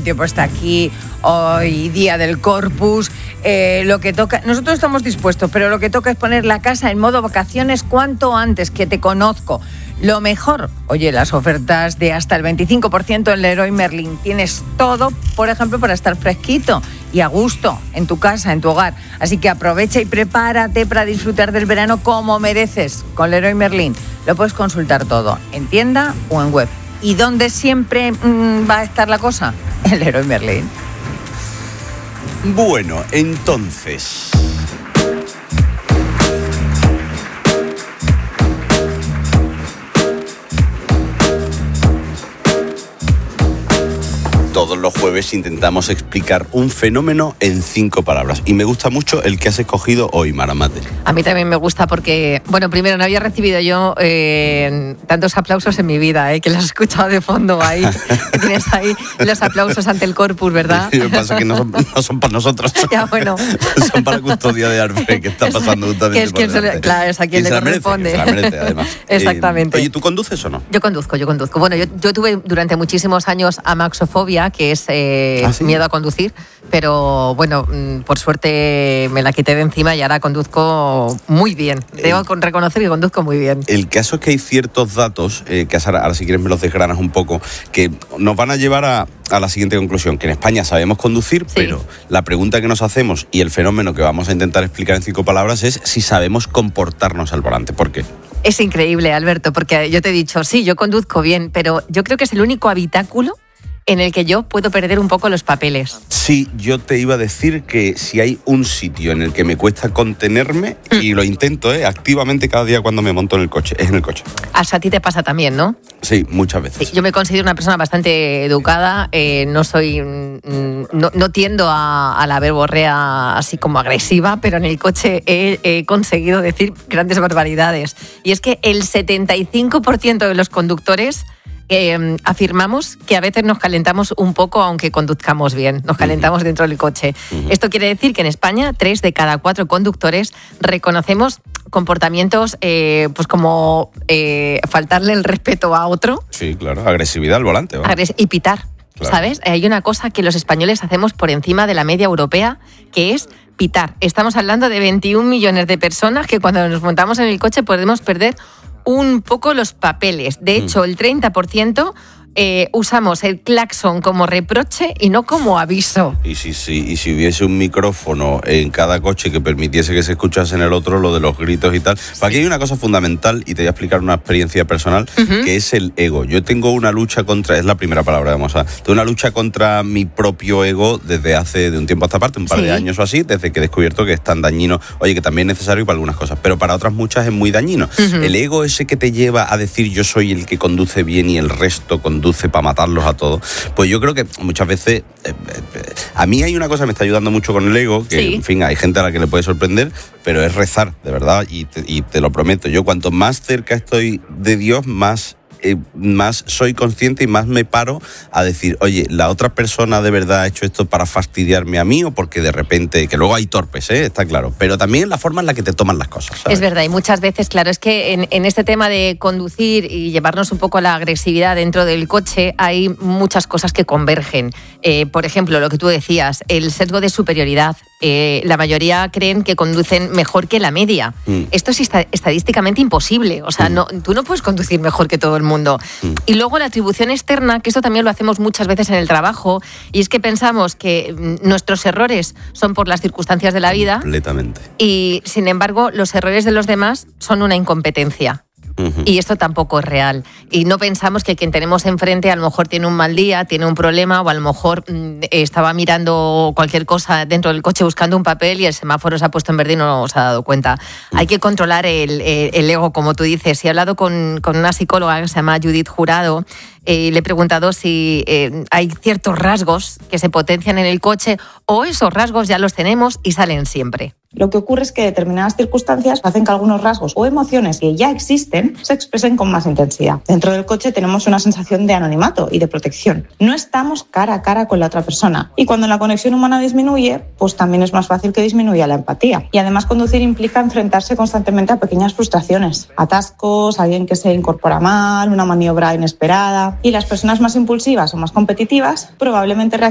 el tiempo está aquí, hoy día del Corpus, lo que toca, nosotros estamos dispuestos, pero lo que toca es poner la casa en modo vacaciones cuanto antes, que te conozco. Lo mejor, oye, las ofertas de hasta el 25% en Leroy Merlin. Tienes todo, por ejemplo, para estar fresquito y a gusto en tu casa, en tu hogar. Así que aprovecha y prepárate para disfrutar del verano como mereces con Leroy Merlin. Lo puedes consultar todo en tienda o en web. ¿Y dónde siempre va a estar la cosa? En Leroy Merlin. Bueno, entonces... Todos los jueves intentamos explicar un fenómeno en 5 palabras. Y me gusta mucho el que has escogido hoy, Maramate. A mí también me gusta porque, bueno, primero, no había recibido yo tantos aplausos en mi vida, que los has escuchado de fondo ahí. Que tienes ahí los aplausos ante el Corpus, ¿verdad? Lo que pasa es que no son para nosotros. Ya, bueno. Son para Custodia de Arfe, que está pasando justamente. Que es quien claro, es a quien le corresponde. Se la merece, además. Exactamente. Oye, ¿tú conduces o no? Yo conduzco. Bueno, yo tuve durante muchísimos años amaxofobia, que es miedo a conducir, pero bueno, por suerte me la quité de encima y ahora conduzco muy bien. Debo reconocer que conduzco muy bien. El caso es que hay ciertos datos, que ahora si quieres me los desgranas un poco, que nos van a llevar a la siguiente conclusión, que en España sabemos conducir, sí, pero la pregunta que nos hacemos y el fenómeno que vamos a intentar explicar en 5 palabras es si sabemos comportarnos al volante. ¿Por qué? Es increíble, Alberto, porque yo te he dicho, sí, yo conduzco bien, pero yo creo que es el único habitáculo en el que yo puedo perder un poco los papeles. Sí, yo te iba a decir que si hay un sitio en el que me cuesta contenerme, y lo intento activamente cada día cuando me monto en el coche, es en el coche. A ti te pasa también, ¿no? Sí, muchas veces. Sí, yo me considero una persona bastante educada, no tiendo a la verborrea así como agresiva, pero en el coche he conseguido decir grandes barbaridades. Y es que el 75% de los conductores afirmamos que a veces nos calentamos un poco aunque conduzcamos bien, nos calentamos dentro del coche. Esto quiere decir que en España 3 de cada 4 conductores reconocemos comportamientos pues como faltarle el respeto a otro. Sí, claro, agresividad al volante. Y pitar, claro. ¿Sabes? Hay una cosa que los españoles hacemos por encima de la media europea, que es pitar. Estamos hablando de 21 millones de personas que cuando nos montamos en el coche podemos perder un poco los papeles. De hecho, el 30% usamos el claxon como reproche y no como aviso. Y si hubiese un micrófono en cada coche que permitiese que se escuchase en el otro lo de los gritos y tal. Sí. Aquí hay una cosa fundamental y te voy a explicar una experiencia personal, que es el ego. Yo tengo una lucha contra, es la primera palabra, tengo una lucha contra mi propio ego desde hace de un tiempo a esta parte, un par de años o así, desde que he descubierto que es tan dañino, oye, que también es necesario para algunas cosas, pero para otras muchas es muy dañino. El ego ese que te lleva a decir yo soy el que conduce bien y el resto conduce para matarlos a todos, pues yo creo que muchas veces a mí hay una cosa que me está ayudando mucho con el ego, que en fin, hay gente a la que le puede sorprender, pero es rezar, de verdad, y te lo prometo. Yo cuanto más cerca estoy de Dios, más soy consciente y más me paro a decir, oye, ¿la otra persona de verdad ha hecho esto para fastidiarme a mí o porque de repente, que luego hay torpes, está claro, pero también la forma en la que te toman las cosas, ¿sabes? Es verdad, y muchas veces, claro, es que en este tema de conducir y llevarnos un poco a la agresividad dentro del coche hay muchas cosas que convergen. Por ejemplo, lo que tú decías, el sesgo de superioridad. La mayoría creen que conducen mejor que la media. Esto es estadísticamente imposible. O sea, tú no puedes conducir mejor que todo el mundo. Y luego la atribución externa, que esto también lo hacemos muchas veces en el trabajo, y es que pensamos que nuestros errores son por las circunstancias de la vida. Completamente. Y, sin embargo, los errores de los demás son una incompetencia. Y esto tampoco es real. Y no pensamos que quien tenemos enfrente a lo mejor tiene un mal día, tiene un problema, o a lo mejor estaba mirando cualquier cosa dentro del coche buscando un papel y el semáforo se ha puesto en verde y no se ha dado cuenta. Hay que controlar el ego, como tú dices. Y he hablado con una psicóloga que se llama Judith Jurado, le he preguntado si hay ciertos rasgos que se potencian en el coche o esos rasgos ya los tenemos y salen siempre. Lo que ocurre es que determinadas circunstancias hacen que algunos rasgos o emociones que ya existen se expresen con más intensidad. Dentro del coche tenemos una sensación de anonimato y de protección. No estamos cara a cara con la otra persona. Y cuando la conexión humana disminuye, pues también es más fácil que disminuya la empatía. Y además conducir implica enfrentarse constantemente a pequeñas frustraciones, atascos, alguien que se incorpora mal, una maniobra inesperada. Y las personas más impulsivas o más competitivas probablemente